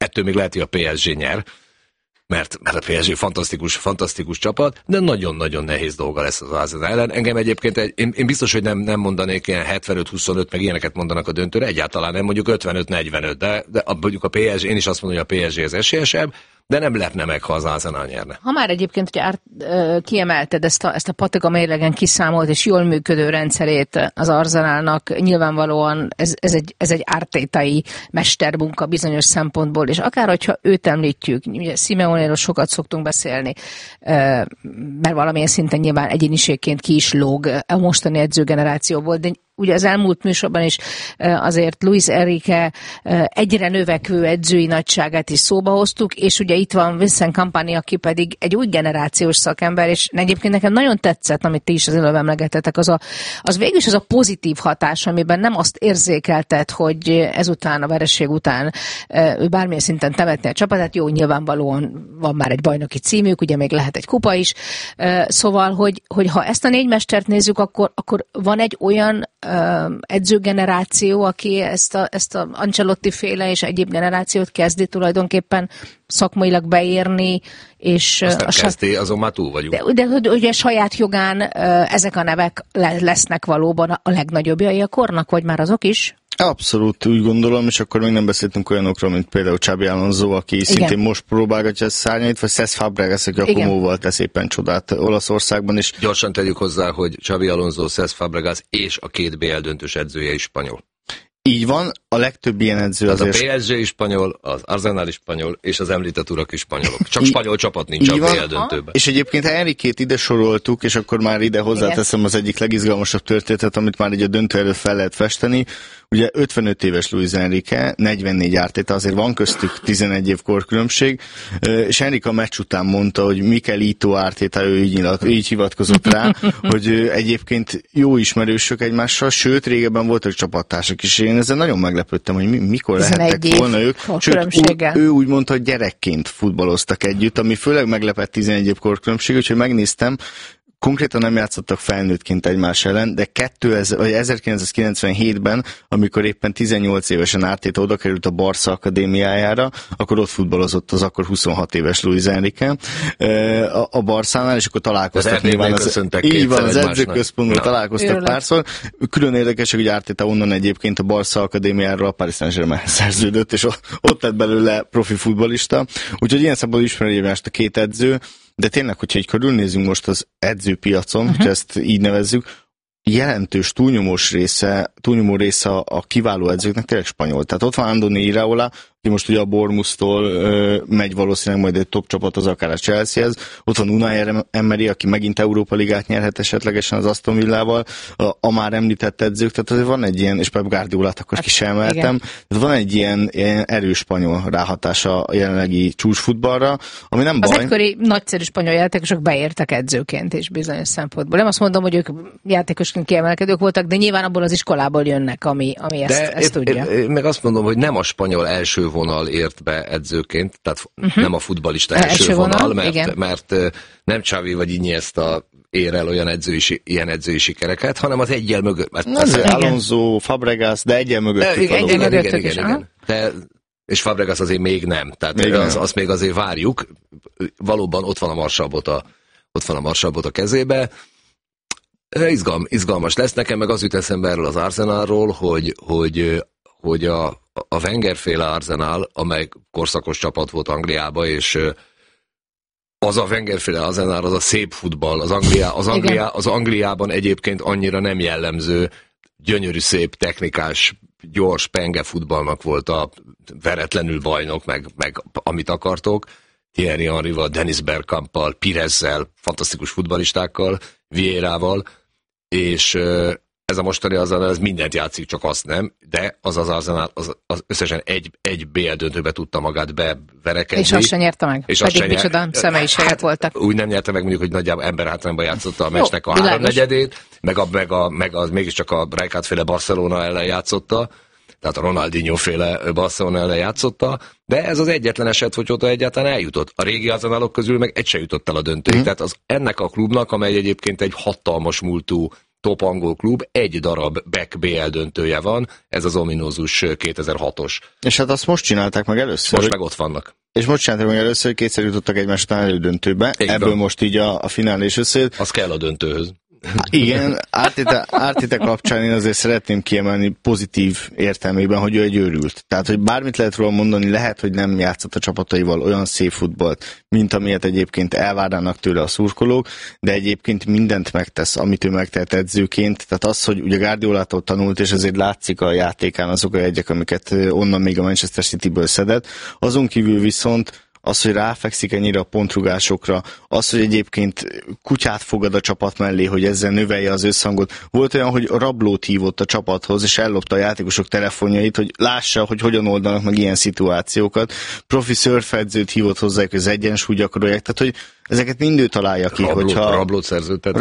Ettől még lehet, hogy a PSG nyer, mert a PSG fantasztikus csapat, de nagyon-nagyon nehéz dolga lesz az Arsenal ellen. Engem egyébként, én biztos, hogy nem mondanék ilyen 75-25, meg ilyeneket mondanak a döntőre, egyáltalán nem, mondjuk 55-45, de mondjuk a PSG, én is azt mondom, hogy a PSG az esélyesebb, de nem lepne meg, ha az Arsenal nyerne. Ha már egyébként, hogy kiemelted ezt a Patega mérlegen kiszámolt és jól működő rendszerét az Arsenalnak, nyilvánvalóan ez egy ártétai mestermunka bizonyos szempontból, és akár, hogyha őt említjük, ugye Simeonéről sokat szoktunk beszélni, mert valamilyen szinten nyilván egyéniségként ki is lóg a mostani edzőgenerációból, de ugye az elmúlt műsorban is azért Luis Enrique egyre növekvő edzői nagyságát is szóba hoztuk, és ugye itt van Vincent Kompany, aki pedig egy új generációs szakember, és egyébként nekem nagyon tetszett, amit ti is az előbb emlegetetek, az végül is az a pozitív hatás, amiben nem azt érzékeltet, hogy ezután, a vereség után ő bármilyen szinten temetni a csapatát, jó, nyilvánvalóan van már egy bajnoki címük, ugye még lehet egy kupa is, szóval, hogy ha ezt a 4 mestert nézzük, akkor van egy olyan edzőgeneráció, aki ezt a Ancelotti féle és egyéb generációt kezdi tulajdonképpen szakmailag beérni, és azon már túl vagyunk. De ugye saját jogán ezek a nevek lesznek valóban a legnagyobbjai a kornak, vagy már azok is? Abszolút úgy gondolom, és akkor még nem beszéltünk olyanokról, mint például Xabi Alonso, aki igen, szintén most próbálgatja a szárnyait, vagy Cesc Fabregas, aki a Komóval tesz éppen csodát Olaszországban is. Gyorsan tegyük hozzá, hogy Xabi Alonso, Cesc Fabregas és a 2 BL döntős edzője is spanyol. Így van, a legtöbb ilyen edző azért... A PSG is spanyol, az Arsenal is spanyol, és az említett urak is spanyolok. Csak spanyol csapat nincs a BL döntőben. És egyébként Enriquét ide soroltuk, és akkor már ide hozzáteszem az egyik legizgalmasabb történetet, amit már így a döntő előtt fel lehet festeni. Ugye 55 éves Luis Enrique, 44 Arteta, azért van köztük 11 év korkülönbség, és Enrique a meccs után mondta, hogy Mikelito Arteta, ő így hivatkozott rá, hogy egyébként jó ismerősök egymással, sőt, régebben voltak csapattársak is. Én ezzel nagyon meglepődtem, hogy mikor lehettek volna ők. Sőt, ő úgy mondta, hogy gyerekként futballoztak együtt, ami főleg meglepett 11 év korkülönbség, úgyhogy megnéztem, konkrétan nem játszottak felnőttként egymás ellen, de 1997-ben, amikor éppen 18 évesen Arteta oda került a Barca akadémiájára, akkor ott futballozott az akkor 26 éves Luis Enrique a Barcánál, és akkor találkoztak nyilván az edzőközpontban találkoztak párszor. Külön érdekes, hogy Arteta onnan egyébként a Barca akadémiára a Paris Saint-Germain szerződött, és ott lett belőle profi futballista. Úgyhogy ilyen szempontból ismeri egymást a 2 edző. De tényleg, hogyha így körülnézünk most az edzőpiacon, hogyha ezt így nevezzük, jelentős túlnyomó része a kiváló edzőknek tényleg spanyol. Tehát ott van Andoni Iraola, aki most ugye a Bournemouth-tól megy valószínűleg majd egy top csapat az akár a Chelseahez. Ott van Unai Emery, aki megint Európa Ligát nyerhet esetlegesen az Aston Villával, a már említett edzők, tehát azért van egy ilyen, és Pep Guardiolát akkor is emeltem, tehát van egy ilyen erős spanyol ráhatása a jelenlegi csúcsfutballra, ami nem baj. Az egykori nagyszerű spanyol játékosok beértek edzőként is bizonyos szempontból. Nem azt mondom, hogy ők játékosként kiemelkedők voltak, de nyilván abból az iskolából jönnek, ami ezt tudja. Meg azt mondom, hogy nem a spanyol első vonal ért be edzőként, tehát nem a futballista első vonal, mert nem Xavi vagy Iniesta ér el olyan ilyen edzői sikereket, hanem az egyel mögött. Alonso, Fabregas, de egyel mögött. Igen. És Fabregas azért még nem, tehát azt még azért várjuk. Valóban ott van a marsalbot a kezébe. Izgalmas lesz. Nekem meg az jut eszembe erről az Arsenalról, hogy a Wenger-féle Arsenal, amely korszakos csapat volt Angliában, és az a Wenger-féle Arsenal, az a szép futball, az Angliában egyébként annyira nem jellemző, gyönyörű, szép, technikás, gyors, penge futballnak volt a veretlenül bajnok, meg amit akartok, Thierry Henryval, Dennis Bergkampal, Pirezzel, fantasztikus futballistákkal, Vieirával, és ez a mostani Arsenal, ez mindent játszik, csak azt nem, de az Arsenal az összesen egy BL döntőbe tudta magát beverekedni. És azt se nyerte meg, és pedig micsoda személyiségek voltak. Úgy nem nyerte meg, mondjuk, hogy nagyjából emberhátrányban játszotta a meccsnek a 3/4, meg mégiscsak a Rijkaard-féle Barcelona ellen játszotta, tehát a Ronaldinho-féle Barcelona ellen játszotta, de ez az egyetlen eset, hogy oda egyáltalán eljutott. A régi Arsenalok közül meg egy se jutott el a döntőig, tehát ennek a klubnak, amely egyébként egy hatalmas múltú top angol klub, egy darab back BL döntője van, ez az ominózus 2006-os. És hát azt most csinálták meg először. Most meg ott vannak. És most csinálták meg először, hogy kétszer jutottak egymás után elődöntőbe. Ebből most így a finálés összejött. Az kell a döntőhöz. Igen, Arteta kapcsán én azért szeretném kiemelni pozitív értelmében, hogy ő egy őrült. Tehát, hogy bármit lehet róla mondani, lehet, hogy nem játszott a csapataival olyan szép futballt, mint amilyet egyébként elvárnának tőle a szurkolók, de egyébként mindent megtesz, amit ő megtehet edzőként. Tehát az, hogy ugye Guardiolától tanult, és ezért látszik a játékán azok a jegyek, amiket onnan még a Manchester Cityből szedett. Azon kívül viszont az, hogy ráfekszik ennyire a pontrugásokra, az, hogy egyébként kutyát fogad a csapat mellé, hogy ezzel növelje az összhangot. Volt olyan, hogy rablót hívott a csapathoz, és ellopta a játékosok telefonjait, hogy lássa, hogy hogyan oldanak meg ilyen szituációkat. Profi szörfedzőt hívott hozzájuk, hogy az egyensúly gyakorolják, tehát hogy ezeket mind ő találja ki, hogyha... Rablót szerződtetett.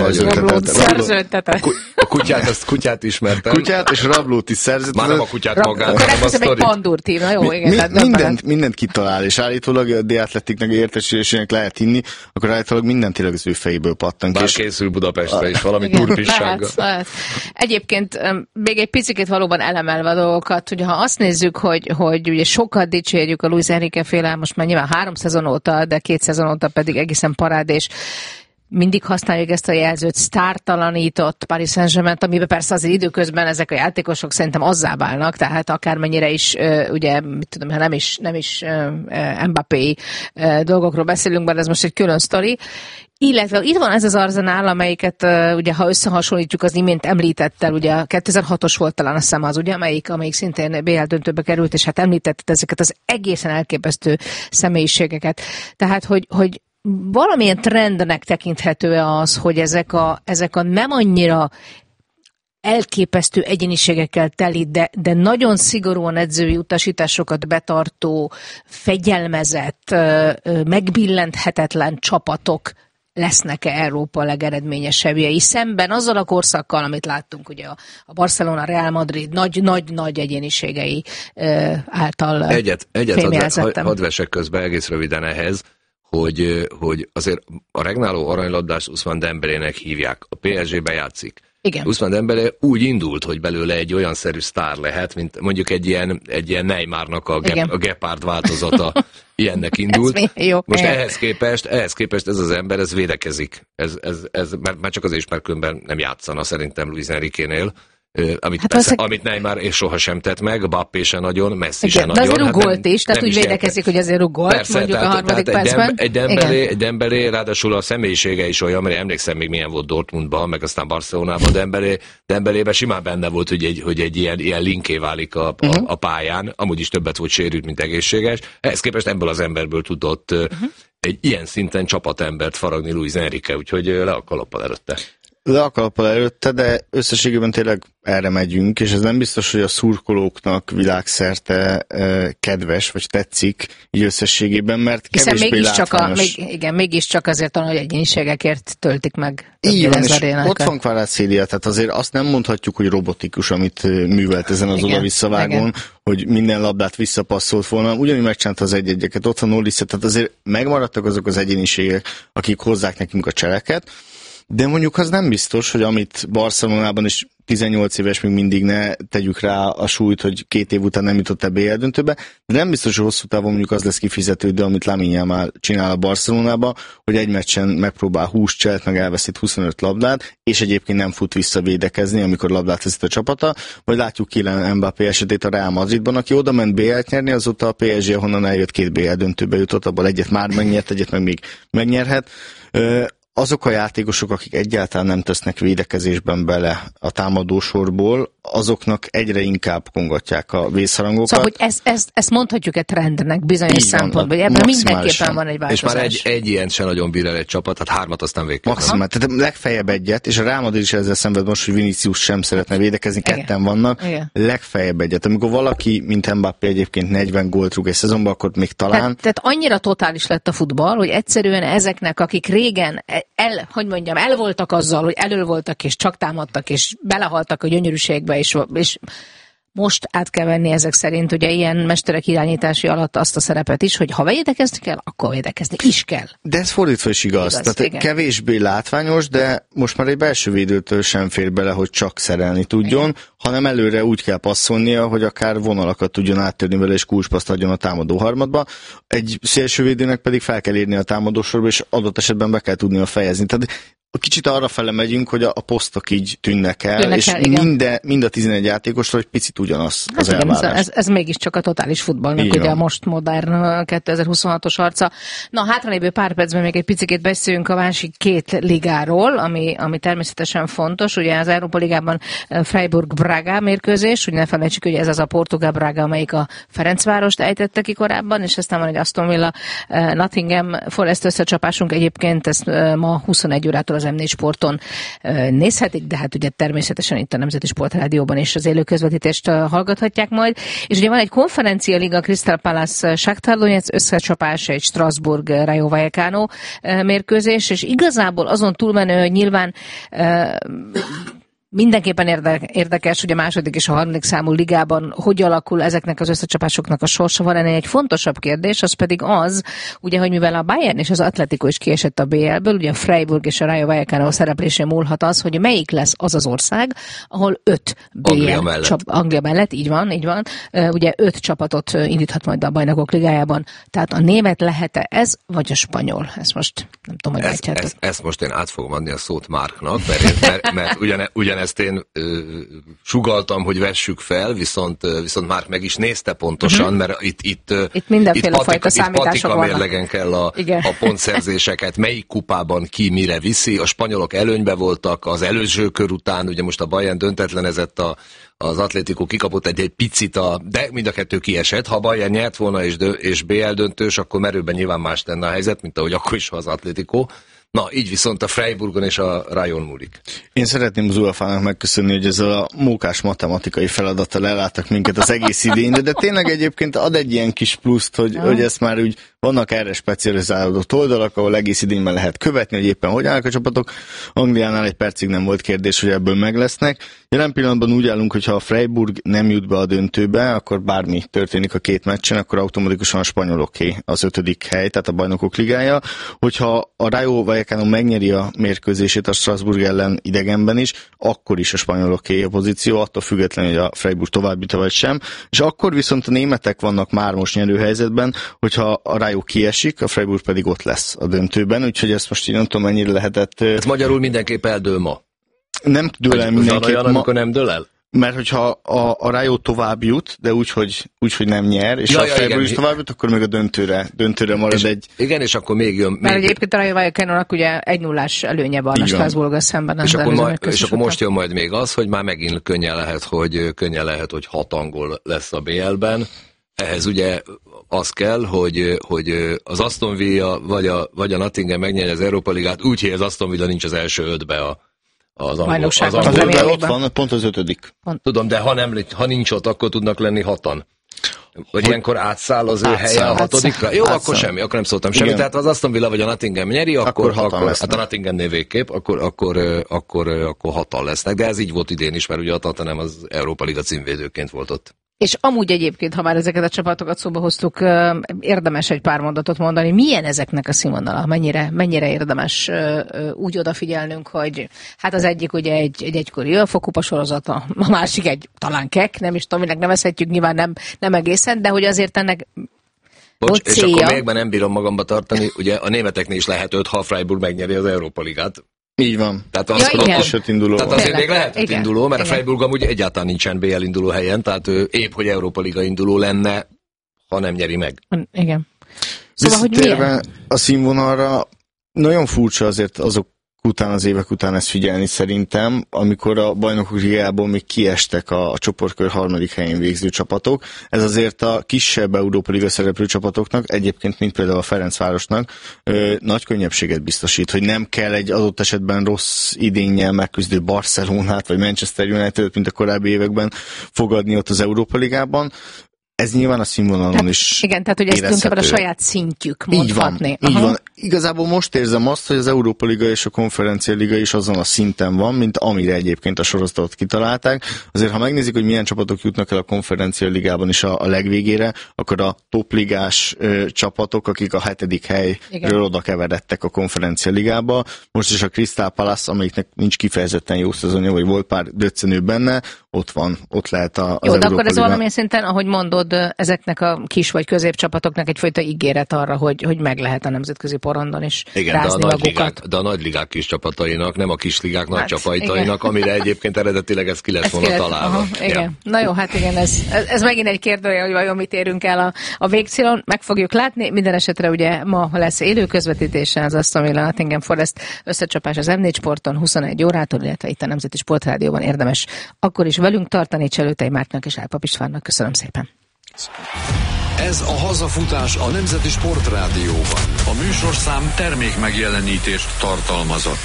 A kutyát ismertem. Kutyát és rablót is szerződtetett. Már nem a kutyát magát, hanem a sztorit. Egy pandúrt hív, na jó, igen. Mindent kitalál, és állítólag a The Athleticnek értesülésének lehet hinni, akkor állítólag mindent tényleg az ő fejéből pattank. Bár készül Budapestre is valami turpissággal. Lehet. Egyébként még egy picit valóban elemelve a dolgokat, hogy ha azt nézzük, hogy ugye sokat dicsérjük a Luis Enrique féle, most már nyilván 3 szezon óta, de 2 szezon óta pedig egészen parád, és mindig használjuk ezt a jelzőt, sztártalanított Paris Saint-Germain-t, amiben persze azért időközben ezek a játékosok szerintem azzá válnak, tehát akármennyire is, ugye, mit tudom, ha nem is Mbappé dolgokról beszélünk, bár ez most egy külön sztori. Illetve itt van ez az Arsenal, amelyiket ugye, ha összehasonlítjuk az imént említettel, ugye 2006-os volt talán azt hiszem az, ugye, amelyik szintén BL döntőbe került, és hát említetted ezeket az egészen elképesztő személyiségeket. Tehát, hogy valamilyen trendnek tekinthető az, hogy ezek a nem annyira elképesztő egyéniségekkel teli, de nagyon szigorúan edzői utasításokat betartó, fegyelmezett, megbillenthetetlen csapatok lesznek-e Európa legeredményesebbjei, szemben azzal a korszakkal, amit láttunk ugye a Barcelona, Real Madrid nagy egyéniségei által fémjelzettem. Hadd vesek közbe egész röviden ehhez, hogy azért a regnáló aranylabdást Ousmane Dembelének hívják. A PSG-be játszik. Igen. Ousmane Dembélé úgy indult, hogy belőle egy olyan szerű sztár lehet, mint mondjuk egy ilyen Neymarnak a Gepard változata. Ilyennek indult. Most ehhez képest ez az ember, ez védekezik. Ez már csak azért is, mert különben nem játszana szerintem Luis Enriquénél. Amit Neymar és sohasem tett meg, Mbappé se nagyon, Messi se nagyon. De azért rugolt is, tehát úgy védekezik, hogy azért rugolt, persze, mondjuk a harmadik percben. Egy Dembélé, ráadásul a személyisége is olyan, mert emlékszem még milyen volt Dortmundban, meg aztán Barcelonában, Dembélében simán benne volt, hogy egy ilyen linké válik a pályán, amúgy is többet volt sérült, mint egészséges. Ehhez képest ebből az emberből tudott egy ilyen szinten csapatembert faragni Luis Enrique, úgyhogy le a kalappal előtte. De összességében tényleg erre megyünk, és ez nem biztos, hogy a szurkolóknak világszerte kedves, vagy tetszik így összességében, mert kevésbé látványos. Mégiscsak azért talán, hogy egyéniségekért töltik meg. Így van, és ott van Kvaratskhelia, tehát azért azt nem mondhatjuk, hogy robotikus, amit művelt ezen az oda-visszavágón, hogy minden labdát visszapasszolt volna, ugyanúgy megcsinálta az egy-egyeket, ott van Olise, tehát azért megmaradtak azok az egyéniségek, akik hozzák nekünk a cseleket. De mondjuk az nem biztos, hogy amit Barcelonában is 18 éves még mindig ne tegyük rá a súlyt, hogy 2 év után nem jutott el BL döntőbe, de nem biztos, hogy hosszú távon mondjuk az lesz kifizetődő, amit Lamine Yamal csinál a Barcelonában, hogy egy meccsen megpróbál 20 cselt, meg elveszít 25 labdát, és egyébként nem fut vissza védekezni, amikor labdát veszít a csapata, vagy látjuk Kylian Mbappé esetét a Real Madridban, aki oda ment BL-t nyerni, azóta a PSG, honnan eljött 2 BL döntőbe jutott, abból egyet már megnyert, egyet meg még megnyerhet. Azok a játékosok, akik egyáltalán nem tesznek védekezésben bele a támadósorból, azoknak egyre inkább kongatják a vészharangokat. Szóval, hogy ezt mondhatjuk-e trendnek bizonyos szempontból, hogy ebben mindenképpen van egy változás. És már egy ilyen se nagyon bír el egy csapat, hát 3 aztán végképpen. Maximál, tehát legfeljebb egyet, és a Real Madrid is ezzel szenved most, hogy Vinicius sem szeretne védekezni, ketten vannak, legfeljebb egyet. Amikor valaki, mint Mbappé egyébként 40 gólt rúg egy szezonban, akkor még talán... Tehát annyira totális lett a futball, hogy egyszerűen ezeknek, akik régen el voltak azzal, hogy elől voltak, és csak támadtak, és belehaltak a gyönyörűségbe, és most át kell venni ezek szerint, ugye ilyen mesterek irányítási alatt azt a szerepet is, hogy ha védekezni kell, akkor védekezni is kell. De ez fordítva is igaz. Tehát igen. Kevésbé látványos, de most már egy belső védőtől sem fér bele, hogy csak szerelni tudjon, igen. hanem előre úgy kell passzolnia, hogy akár vonalakat tudjon áttörni vele, és kulcspaszt adjon a támadó harmadba. Egy szélsővédőnek pedig fel kell érni a támadósorba, és adott esetben be kell tudnia fejezni. Tehát kicsit arra fele megyünk, hogy a posztok így tűnnek el, és mind a 11 játékosról egy picit ugyanaz az elvárás. Ez mégiscsak a totális futballnak, igen. ugye a most modern 2026-os arca. Na, hátralévő pár percben még egy picit beszéljünk a másik két ligáról, ami természetesen fontos. Ugye az Európa Ligában Freiburg-Braga mérkőzés, ugye ne felejtsük, hogy ez az a portugál Braga, amelyik a Ferencvárost ejtette ki korábban, és aztán van egy Aston Villa Nottingham Forest összecsapásunk, egyébként ezt ma 21 órától az M4 Sporton nézhetik, de hát ugye természetesen itt a Nemzeti Sportrádióban és az élő közvetítést hallgathatják majd. És ugye van egy konferencia liga, Crystal Palace Shakhtar Donetsk összecsapás, egy Strasbourg Rayo Vallecano mérkőzés, és igazából azon túlmenő, hogy nyilván mindenképpen érdekes, hogy a második és a harmadik számú ligában hogy alakul ezeknek az összecsapásoknak a sorsa. Van ennél egy fontosabb kérdés, az pedig az, ugye, hogy mivel a Bayern és az Atletico is kiesett a BL-ből, ugye a Freiburg és a Rayo Vallecano szereplésén múlhat az, hogy melyik lesz az az ország, ahol 5 BL Anglia mellett, így van. Ugye 5 csapatot indíthat majd a Bajnokok Ligájában. Tehát a német lehet-e ez, vagy a spanyol? Ezt most nem tudom, hogy látjátok. Ezt most én át fogom adni a szót Márknak, mert ugyanezt én sugaltam, hogy vessük fel, viszont Márk meg is nézte pontosan, mert itt mindenféle fajta számítások vannak. Mérlegen kell a pontszerzéseket, melyik kupában ki mire viszi. A spanyolok előnybe voltak az előző kör után, ugye most a Bayern döntetlenezett, az Atletico kikapott egy picit, de mind a kettő kiesett. Ha a Bayern nyert volna és BL döntős, akkor merőben nyilván más lenne a helyzet, mint ahogy akkor is az Atletico. Na, így viszont a Freiburgon és a Rayon múlik. Én szeretném az UEFA-nak megköszönni, hogy ezzel a mókás matematikai feladattal elláttak minket az egész idényre, de tényleg egyébként ad egy ilyen kis pluszt, hogy ezt már úgy vannak erre specializálódott oldalak, ahol egész idényben lehet követni, hogy éppen hogy állnak a csapatok. Angliánál egy percig nem volt kérdés, hogy ebből meg lesznek. Jelen pillanatban úgy állunk, hogy ha a Freiburg nem jut be a döntőbe, akkor bármi történik a két meccsen, akkor automatikusan a spanyoloké az 5. hely, tehát a Bajnokok Ligája. Hogyha a Rayo Vallecano megnyeri a mérkőzését a Strasbourg ellen idegenben is, akkor is a spanyoloké a pozíció, attól függetlenül, hogy a Freiburg tovább jut vagy sem. És akkor viszont a németek vannak már most nyerőhelyzetben, hogyha a Rayo kiesik, a Freiburg pedig ott lesz a döntőben, úgyhogy ezt most így nem tudom, mennyire lehetett. Ez magyarul mindenképp eldől ma. Nem dől el mindenképp ma. Amikor nem dől el? Mert hogyha a Rayo tovább jut, de úgy, hogy nem nyer, és ha a Freiburg is tovább jut, akkor még a döntőre marad egy... Igen, és akkor még jön... Mert egyébként a Rayo Vallecano-nak ugye 1-0-ás előnye van a Strasbourggal szemben. És akkor most jön majd még az, hogy már megint könnyen lehet, hogy 6 angol lesz a BL-ben. Ehhez ugye az kell, hogy az Aston Villa vagy a Nottingham megnyeri az Európa Ligát, úgy, hogy az Aston Villa nincs az első 5-be az angol. Ott van, pont az 5. Tudom, de ha nincs ott, akkor tudnak lenni 6-an. Vagy ilyenkor átszáll az ő helye a 6-ra? Jó, akkor semmi, akkor nem szóltam semmi. Tehát az Aston Villa vagy a Nottingham nyeri, akkor hát a Nottinghamnél végképp, akkor 6-an lesznek. De ez így volt idén is, mert ugye a Tottenham az Európa Liga címvédőként volt ott. És amúgy egyébként, ha már ezeket a csapatokat szóba hoztuk, érdemes egy pár mondatot mondani. Milyen ezeknek a színvonala? Mennyire érdemes úgy odafigyelnünk, hogy hát az egyik ugye egy egykori UEFA kupa sorozat, a másik egy talán kek, nem is tudom, minek nevezhetjük, nyilván nem egészen, de hogy azért ennek Bocs, és akkor még nem bírom magamba tartani, ugye a németeknél is lehet 5, ha a Freiburg megnyeri az Európa Ligát. Így van. Tehát azért még lehet 5 induló, mert a Freiburg amúgy egyáltalán nincsen BL induló helyen, tehát ő épp, hogy Európa Liga induló lenne, ha nem nyeri meg. Igen. Szóval, hogy milyen? A színvonalra nagyon furcsa azért az évek után ezt figyelni szerintem, amikor a Bajnokok Ligájából még kiestek a csoportkör 3. helyén végző csapatok. Ez azért a kisebb Európa Liga szereplő csapatoknak, egyébként mint például a Ferencvárosnak nagy könnyebbséget biztosít, hogy nem kell egy adott esetben rossz idénnyel megküzdő Barcelonát vagy Manchester United, mint a korábbi években fogadni ott az Európa Ligában. ez nyilván a színvonalon is igen, tehát hogy ez tulajdonképpen a saját szintjük, mondhatni. Így van. Igazából most érzem azt, hogy az Európa Liga és a Konferencia Liga is azon a szinten van, mint amire egyébként a sorozatot kitalálták. Azért, ha megnézik, hogy milyen csapatok jutnak el a Konferencia Ligában is a legvégére, akkor a topligás csapatok, akik a 7. helyről oda keveredtek a Konferencia Ligába. Most is a Crystal Palace, amelyiknek nincs kifejezetten jó szezonja, vagy volt pár döccenő benne, ott lehet az jó, de akkor ez Liga. valamilyen szinten, ahogy mondod, ezeknek a kis vagy középcsapatoknak egyfajta ígéret arra, hogy meg lehet a nemzetközi porondon is rázni magukat. De a nagyligák kis csapatainak, nem a kisligák nagy csapatainak, amire egyébként eredetileg ez ki lett volna találva. Igen. Ja. Na jó, hát igen, ez megint egy kérdője, hogy vajon mit érünk el a végcélon, meg fogjuk látni. Minden esetre ugye ma lesz élő közvetítése az Aston Villa Nottingham Forest összecsapás az M4 Sporton 21 órától, illetve itt a Nemzeti Sportrádióban érdemes akkor is velünk tartani. Cselőtei Márknak és Álpap Istvánnak köszönöm szépen. Ez a hazafutás a Nemzeti Sportrádióban. A műsorszám termék megjelenítést tartalmazott.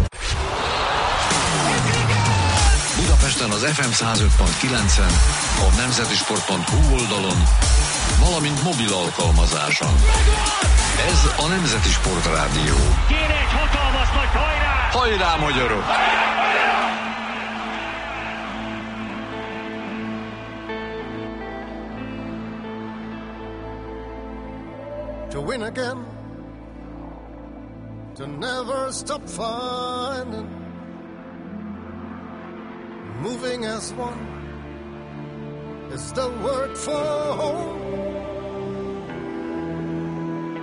Budapesten az FM 105.9-en, a nemzetisport.hu oldalon, valamint mobil alkalmazáson. Ez a Nemzeti Sportrádió. Kéne egy hatalmas nagy hajrá! Hajrá, magyarok! To win again, to never stop finding, moving as one is the word for home.